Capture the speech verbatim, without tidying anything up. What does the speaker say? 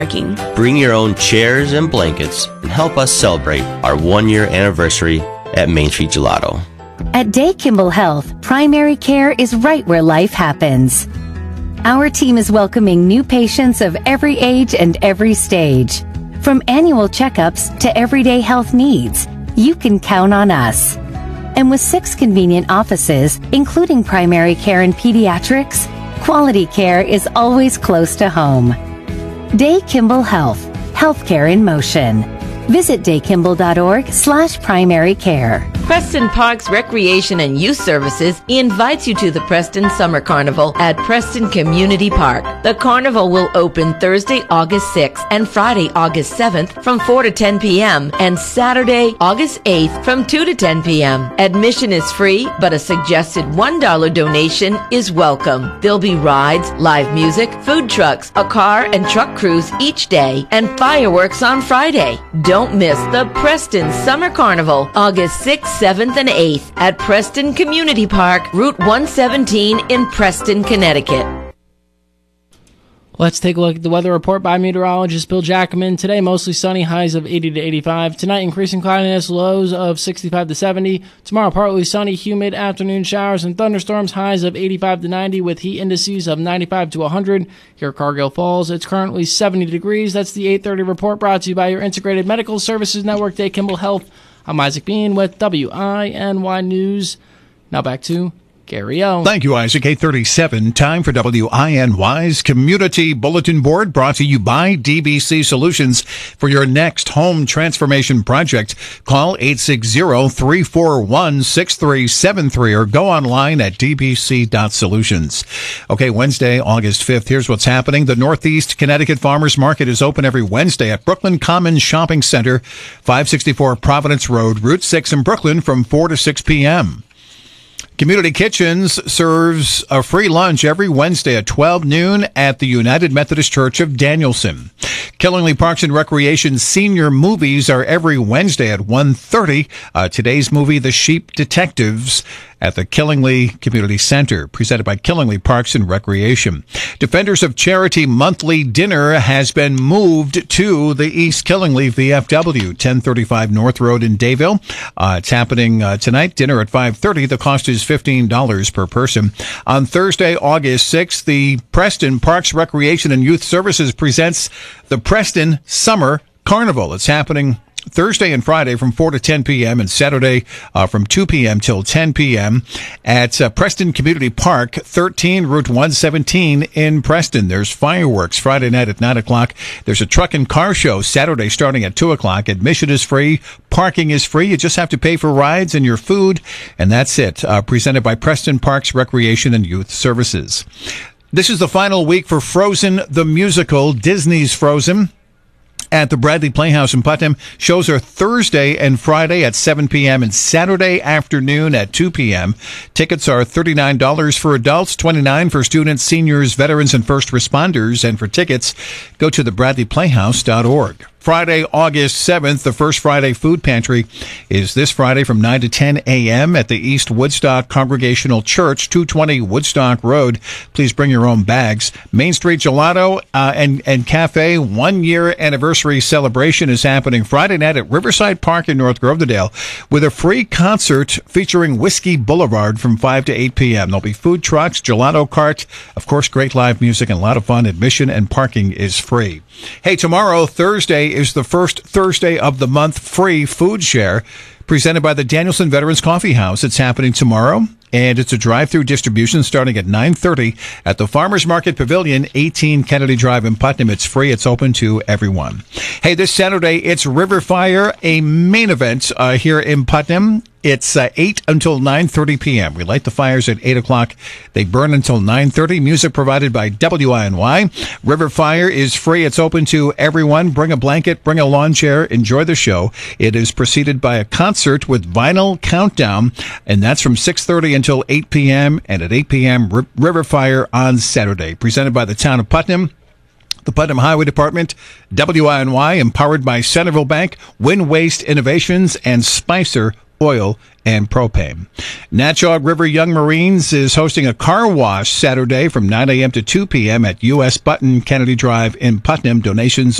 Bring your own chairs and blankets and help us celebrate our one-year anniversary at Main Street Gelato. At Day Kimball Health, primary care is right where life happens. Our team is welcoming new patients of every age and every stage. From annual checkups to everyday health needs, you can count on us. And with six convenient offices, including primary care and pediatrics, quality care is always close to home. Day Kimball Health, healthcare in motion. Visit daykimball.org slash primary care. Preston Parks Recreation and Youth Services invites you to the Preston Summer Carnival at Preston Community Park. The carnival will open Thursday, August sixth and Friday, August seventh from four to ten p.m. and Saturday, August eighth from two to ten p.m. Admission is free, but a suggested one dollar donation is welcome. There'll be rides, live music, food trucks, a car and truck cruise each day, and fireworks on Friday. Don't miss the Preston Summer Carnival, August sixth, seventh, and eighth at Preston Community Park, Route one seventeen in Preston, Connecticut. Let's take a look at the weather report by meteorologist Bill Jackman. Today, mostly sunny, highs of eighty to eighty-five. Tonight, increasing cloudiness, lows of sixty-five to seventy. Tomorrow, partly sunny, humid afternoon showers and thunderstorms, highs of eighty-five to ninety with heat indices of ninety-five to one hundred. Here at Cargill Falls, it's currently seventy degrees. That's the eight thirty report brought to you by your Integrated Medical Services Network, Day Kimball Health. I'm Isaac Bean with W I N Y News. Now back to Gary O. Thank you, Isaac. eight thirty-seven, time for W I N Y's Community Bulletin Board, brought to you by D B C Solutions. For your next home transformation project, call eight six zero, three four one, six three seven three or go online at d b c dot solutions. Okay, Wednesday, August fifth, here's what's happening. The Northeast Connecticut Farmers Market is open every Wednesday at Brooklyn Commons Shopping Center, five sixty-four Providence Road, Route six in Brooklyn from four to six p.m. Community Kitchens serves a free lunch every Wednesday at twelve noon at the United Methodist Church of Danielson. Killingly Parks and Recreation senior movies are every Wednesday at one thirty. Uh, today's movie, The Sheep Detectives, at the Killingly Community Center, presented by Killingly Parks and Recreation. Defenders of Charity monthly dinner has been moved to the East Killingly V F W, ten thirty-five North Road in Dayville. Uh, it's happening uh, tonight, dinner at five thirty. The cost is fifteen dollars per person. On Thursday, August sixth, the Preston Parks Recreation and Youth Services presents the Preston Summer Carnival. It's happening Thursday and Friday from four to ten p.m. and Saturday uh, from two p.m. till ten p.m. at uh, Preston Community Park, thirteen Route one seventeen in Preston. There's fireworks Friday night at nine o'clock. There's a truck and car show Saturday starting at two o'clock. Admission is free. Parking is free. You just have to pay for rides and your food, and that's it. Uh, presented by Preston Parks Recreation and Youth Services. This is the final week for Frozen the Musical, Disney's Frozen, at the Bradley Playhouse in Putnam. Shows are Thursday and Friday at seven p.m. and Saturday afternoon at two p.m. Tickets are thirty-nine dollars for adults, twenty-nine dollars for students, seniors, veterans, and first responders. And for tickets, go to the bradley playhouse dot org. Friday, August seventh, the First Friday Food Pantry is this Friday from nine to ten a.m. at the East Woodstock Congregational Church, two twenty Woodstock Road. Please bring your own bags. Main Street Gelato uh, and, and Cafe one-year anniversary celebration is happening Friday night at Riverside Park in North Grovedale with a free concert featuring Whiskey Boulevard from five to eight p.m. There'll be food trucks, gelato cart, of course, great live music and a lot of fun. Admission and parking is free. Hey, tomorrow, Thursday, is the first Thursday of the month free food share presented by the Danielson Veterans Coffee House. It's happening tomorrow, and it's a drive-through distribution starting at nine thirty at the Farmers Market Pavilion, eighteen Kennedy Drive in Putnam. It's free. It's open to everyone. Hey, this Saturday, it's River Fire, a main event uh, here in Putnam. It's uh, eight until nine thirty p.m. We light the fires at eight o'clock. They burn until nine thirty. Music provided by W I N Y. River Fire is free. It's open to everyone. Bring a blanket, bring a lawn chair, enjoy the show. It is preceded by a concert with Vinyl Countdown, and that's from six thirty until eight p.m. and at eight p.m. R- River Fire on Saturday. Presented by the town of Putnam, the Putnam Highway Department, W I N Y, empowered by Centerville Bank, Win Waste Innovations, and Spicer Oil and propane. Natchaug River Young Marines is hosting a car wash Saturday from nine a.m. to two p.m. at U S Button Kennedy Drive in Putnam. Donations